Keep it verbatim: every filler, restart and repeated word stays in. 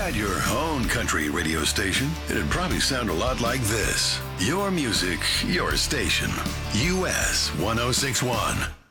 had your own country radio station, it'd probably sound a lot like this. Your music, your station. U S one oh six one.